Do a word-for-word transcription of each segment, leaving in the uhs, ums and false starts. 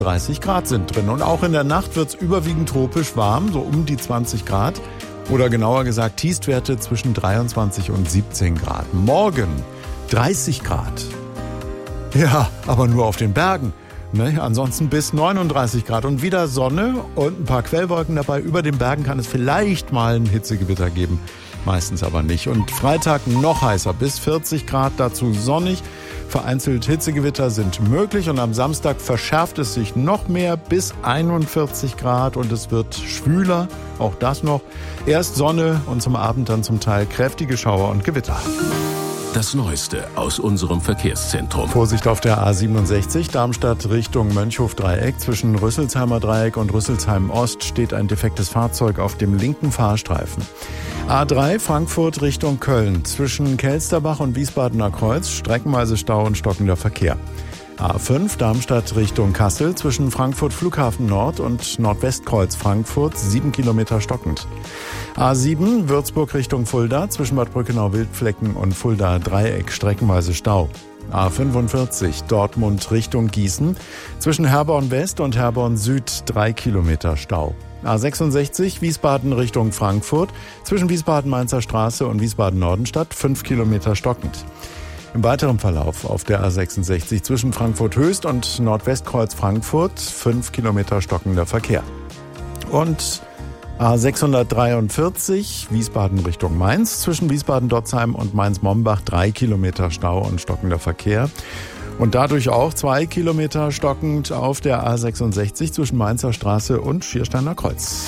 dreißig Grad sind drin. Und auch in der Nacht wird es überwiegend tropisch warm, so um die zwanzig Grad. Oder genauer gesagt Tiefstwerte zwischen dreiundzwanzig und siebzehn Grad. Morgen dreißig Grad. Ja, aber nur auf den Bergen. Ne? Ansonsten bis neununddreißig Grad und wieder Sonne und ein paar Quellwolken dabei. Über den Bergen kann es vielleicht mal ein Hitzegewitter geben, meistens aber nicht. Und Freitag noch heißer, bis vierzig Grad, dazu sonnig. Vereinzelt Hitzegewitter sind möglich und am Samstag verschärft es sich noch mehr bis einundvierzig Grad und es wird schwüler, auch das noch. Erst Sonne und zum Abend dann zum Teil kräftige Schauer und Gewitter. Das Neueste aus unserem Verkehrszentrum. Vorsicht auf der A siebenundsechzig, Darmstadt Richtung Mönchhof-Dreieck. Zwischen Rüsselsheimer Dreieck und Rüsselsheim Ost steht ein defektes Fahrzeug auf dem linken Fahrstreifen. A drei, Frankfurt Richtung Köln. Zwischen Kelsterbach und Wiesbadener Kreuz streckenweise Stau und stockender Verkehr. A fünf, Darmstadt Richtung Kassel. Zwischen Frankfurt Flughafen Nord und Nordwestkreuz Frankfurt sieben Kilometer stockend. A sieben, Würzburg Richtung Fulda. Zwischen Bad Brückenau-Wildflecken und Fulda Dreieck streckenweise Stau. A fünfundvierzig, Dortmund Richtung Gießen. Zwischen Herborn West und Herborn Süd drei Kilometer Stau. A sechsundsechzig, Wiesbaden Richtung Frankfurt. Zwischen Wiesbaden-Mainzer Straße und Wiesbaden-Nordenstadt fünf Kilometer stockend. Im weiteren Verlauf auf der A sechsundsechzig zwischen Frankfurt Höchst und Nordwestkreuz Frankfurt fünf Kilometer stockender Verkehr. Und A sechshundertdreiundvierzig, Wiesbaden Richtung Mainz. Zwischen Wiesbaden-Dotzheim und Mainz-Mombach drei Kilometer Stau und stockender Verkehr. Und dadurch auch zwei Kilometer stockend auf der A sechsundsechzig zwischen Mainzer Straße und Schiersteiner Kreuz.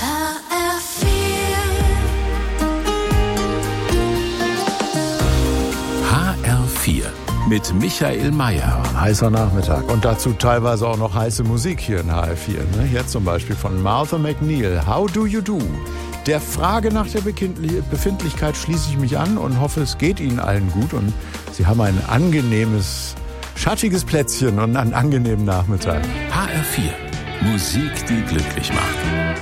H R vier mit Michael Mayer. Heißer Nachmittag und dazu teilweise auch noch heiße Musik hier in H R vier. Ne? Hier zum Beispiel von Martha McNeil, How Do You Do? Der Frage nach der Befindlichkeit schließe ich mich an und hoffe, es geht Ihnen allen gut und Sie haben ein angenehmes, schattiges Plätzchen und einen angenehmen Nachmittag. H R vier, Musik, die glücklich macht.